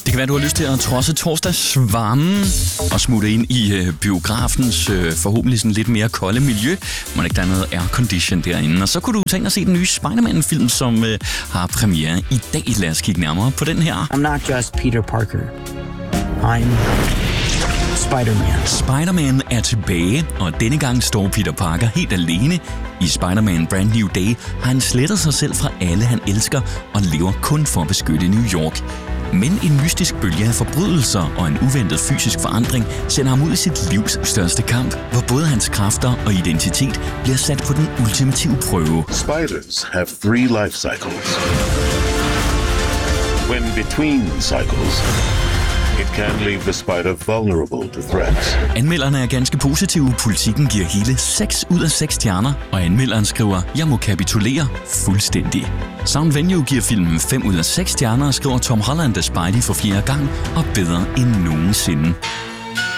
Det kan være, du har lyst til at trodse torsdagsvarmen og smutte ind i biografens forhåbentlig sådan lidt mere kolde miljø. Må ikke der er noget aircondition derinde. Og så kunne du tænke at se den nye Spider-Man-film, som har premiere i dag. Lad os kigge nærmere på den her. I'm not just Peter Parker. I'm Spider-Man. Spider-Man er tilbage, og denne gang står Peter Parker helt alene. I Spider-Man Brand New Day har han slettet sig selv fra alle, han elsker, og lever kun for at beskytte New York. Men en mystisk bølge af forbrydelser og en uventet fysisk forandring sender ham ud i sit livs største kamp, hvor både hans kræfter og identitet bliver sat på den ultimative prøve. Spiders have 3 life cycles. When between cycles, it can leave the spider vulnerable to threats. Anmelderne er ganske positive. Politikken giver hele 6 ud af 6 stjerner, og anmelderen skriver, jeg må kapitulere fuldstændig. Sound Venue giver filmen 5 ud af 6 stjerner og skriver Tom Holland af Spidey for 4. gang og bedre end nogensinde.